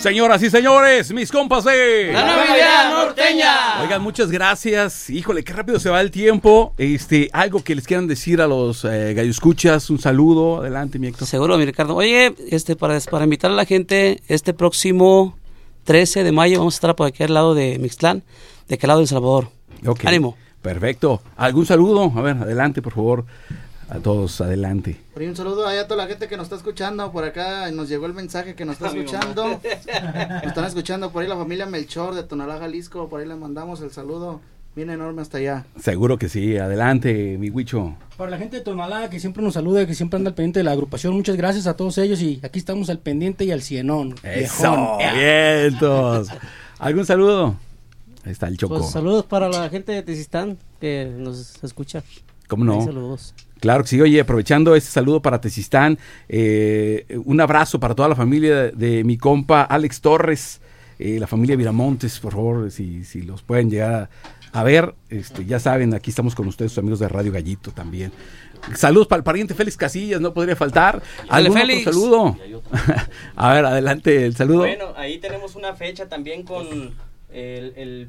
Señoras y señores, mis compas de La Navidad Norteña. Oigan, muchas gracias. Híjole, qué rápido se va el tiempo. Algo que les quieran decir a los gallo escuchas, un saludo. Adelante, mi Héctor. Seguro, mi Ricardo. Oye, para invitar a la gente, este próximo 13 de mayo vamos a estar por aquí al lado de Mixtlán, de aquel lado de El Salvador. Okay. Ánimo. Perfecto. ¿Algún saludo? A ver, adelante, por favor. A todos, adelante. Por ahí un saludo a toda la gente que nos está escuchando. Por acá nos llegó el mensaje que nos está escuchando. Nos están escuchando por ahí la familia Melchor de Tonalá, Jalisco. Por ahí les mandamos el saludo bien enorme hasta allá. Seguro que sí. Adelante, mi Huicho. Para la gente de Tonalá que siempre nos saluda, que siempre anda al pendiente de la agrupación, muchas gracias a todos ellos y aquí estamos al pendiente y al cienón. Eso, vientos. ¿Algún saludo? Ahí está el Choco. Pues saludos para la gente de Tezistán que nos escucha. ¿Cómo no? Ahí, saludos. Claro que sí. Oye, aprovechando este saludo para Tezistán, un abrazo para toda la familia de mi compa Alex Torres, la familia Viramontes, por favor, si los pueden llegar a ver, ya saben, aquí estamos con ustedes, sus amigos de Radio Gallito también. Saludos para el pariente Félix Casillas, no podría faltar. ¿Algún otro saludo? A ver, adelante, el saludo. Bueno, ahí tenemos una fecha también con el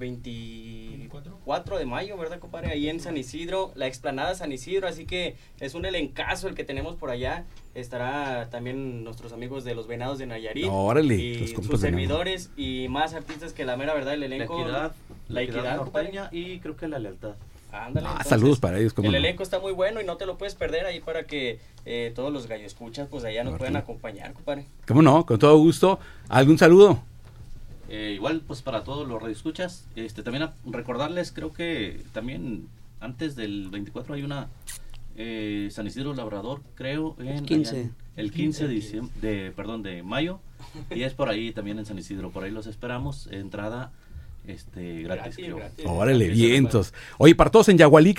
24 de mayo, ¿verdad, compadre? Ahí en San Isidro, la explanada San Isidro, así que es un elencazo el que tenemos por allá. Estará también nuestros amigos de los Venados de Nayarit. Órale, y sus servidores y más artistas que la mera verdad, el elenco. La equidad norteña y creo que la lealtad. Ándale, entonces, saludos para ellos. El elenco está muy bueno y no te lo puedes perder ahí para que todos los gallo escuchas, pues allá nos puedan acompañar, compadre. ¿Cómo no? Con todo gusto. ¿Algún saludo? Igual pues para todos los radioescuchas, también recordarles, creo que también antes del 24 hay una San Isidro Labrador, creo en el 15 de mayo, y es por ahí también en San Isidro, por ahí los esperamos, entrada gratis, creo. Órale, vientos. Oye, para todos en Yagualica